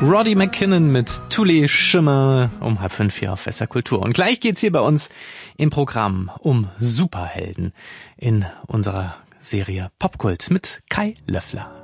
Roddy McKinnon mit Tule Schimmer um 4:30 hier auf SR Kultur. Und gleich geht's hier bei uns im Programm um Superhelden in unserer Serie Popkult mit Kai Löffler.